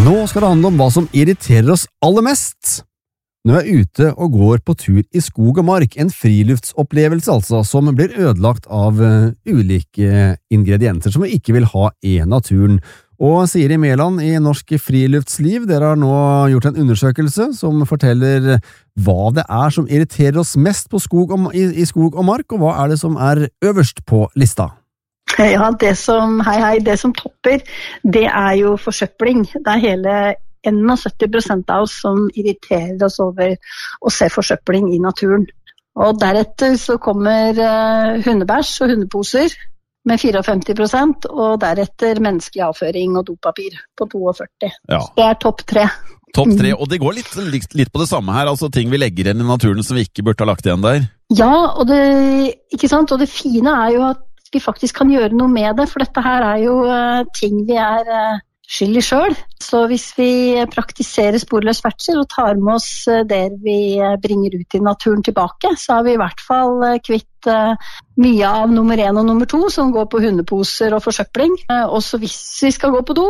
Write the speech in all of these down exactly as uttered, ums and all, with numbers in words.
Nå skal det handle om hva som irriterer oss aller mest. Når vi er ute og går på tur i skog og mark, en friluftsopplevelse altså, som blir ødelagt av uh, ulike ingredienser som vi ikke vil ha i naturen. Og Siri Mæland i Norsk Friluftsliv, dere har nå gjort en undersøkelse som forteller hva det er som irriterer oss mest på skog og, i, i skog og mark, og hva er det som er øverst på lista? Ja, det som, hei hei, det som topper, det er jo forsøpling. Det er hele syttién prosent av oss som irriterer oss over å se forsøpling i naturen. Og deretter så kommer uh, hundebæsj og hundeposer med femtifire prosent, og deretter menneskelig avføring og dopapir på førtito. Ja. Det er topp tre. Topp tre, og det går litt, litt, litt på det samme her, altså ting vi legger igjen i naturen som vi ikke burde ha lagt igjen der. Ja, og det, ikke sant? Og det fine er jo at vi faktisk kan gjøre noe med det, for dette her er jo uh, ting vi er uh, skyld i selv. Så hvis vi praktiserer sporløs ferdsel og tar med oss uh, det vi uh, bringer ut i naturen tilbake, så har vi i hvert fall uh, kvitt uh, mye av nummer én og nummer to som går på hundeposer og forsøpling. Uh, også hvis vi skal gå på do,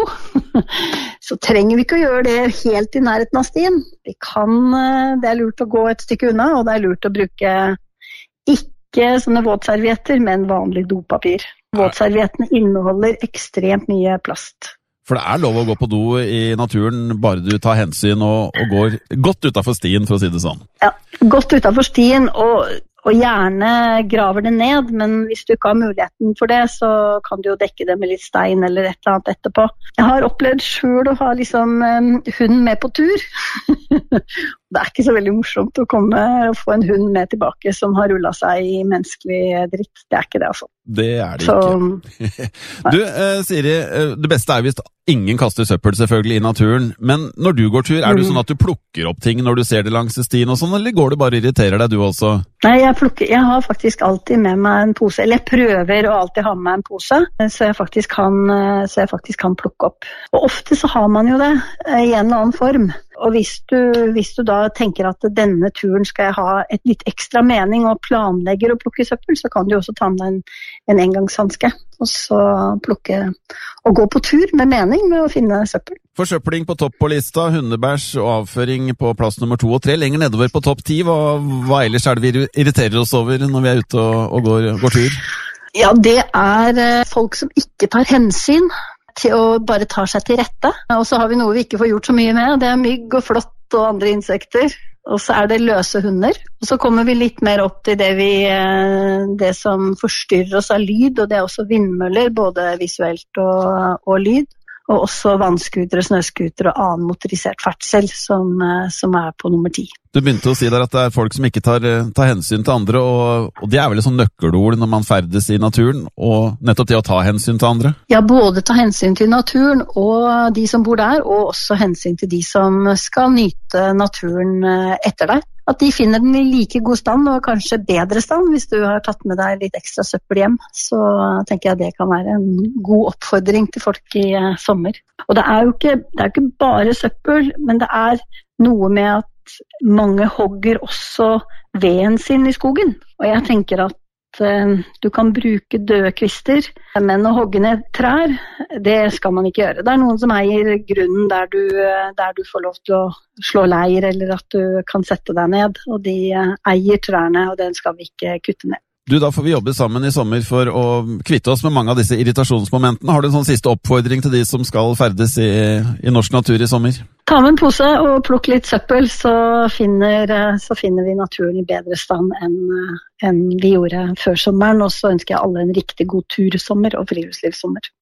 så trenger vi ikke å gjøre det helt i nærheten av stien. Vi kan, uh, det er lurt å gå et stykke unna, og det er lurt å bruke ikke Ikke sånne våtservietter, men vanlig dopapir. Våtserviettene inneholder ekstremt mye plast. For det er lov å gå på do i naturen, bare du tar hensyn og, og går godt utenfor stien, for å si det sånn. Ja, godt utenfor stien, og, og gjerne graver det ned, men hvis du ikke har muligheten for det, så kan du jo dekke det med litt stein eller et eller annet etterpå. Jeg har opplevd selv å ha liksom um, hunden med på tur. Det er ikke så veldig morsomt å komme og få en hund med tilbake som har rullet seg i menneskelig dritt. Det er ikke det, altså. Det er det så, ikke. Du, eh, Siri, det beste er hvis ingen kaster søppel selvfølgelig i naturen, men når du går tur, er det sånn at du plukker opp ting når du ser det langs stien og sånn, eller går du bare og irriterer deg du også? Nei, jeg, plukker, jeg har faktisk alltid med meg en pose, eller jeg prøver å alltid ha med meg en pose, så jeg faktisk kan, så jeg faktisk kan plukke opp. Og ofte så har man jo det i en eller annen form. Og hvis du, hvis du da tenker at denne turen skal jeg ha et litt ekstra mening og planlegger å plukke søppel, så kan du også ta med en, en engangshandske og så plukke og gå på tur med mening med å finne søppel. Forsøpling på topp på lista, hundebæsj og avføring på plass nummer to og tre. Lenger nedover på topp ti, hva, hva ellers er det vi irriterer oss over når vi er ute og, og går, går tur? Ja, det er folk som ikke tar hensyn til å bare ta seg til rette. Og så har vi noe vi ikke får gjort så mye med. Det er mygg og flått og andre insekter. Og så er det løse hunder. Og så kommer vi litt mer opp til det, vi, det som forstyrrer oss av lyd, og det er også vindmøller, både visuelt og, og lyd. Og også vannskutere, snøskutere og annen motorisert ferdsel som, som er på nummer ti. Du begynte å si der at det er folk som ikke tar, tar hensyn til andre, og, og det er vel et sånn nøkkelord når man ferdes i naturen, og nettopp det å ta hensyn til andre? Ja, både ta hensyn til naturen og de som bor der, og også hensyn til de som skal nyte naturen etter deg. At de finner den i like god stand, og kanskje bedre stand hvis du har tatt med deg litt ekstra søppel hjem. Så tenker jeg det kan være en god oppfordring til folk i uh, sommer. Og det er jo ikke, det er ikke bare søppel, men det er noe med at mange hogger også veden sin i skogen. Og jeg tenker at du kan bruke døde kvister, men å hogge ned trær, det skal man ikke gjøre. Det er noen som eier grunnen der du, der du får lov til å slå leir, eller at du kan sette deg ned, og de eier trærne, og den skal vi ikke kutte ned. Du, da får vi jobbe sammen i sommer for å kvitte oss med mange av disse irritasjonsmomentene. Har du en sånn siste oppfordring til de som skal ferdes i, i norsk natur i sommer? Ta med en pose og plukk litt søppel, så finner, så finner vi naturen i bedre stand enn, enn vi gjorde før sommeren. Og så ønsker jeg alle en riktig god tursommer og friluftslivssommer.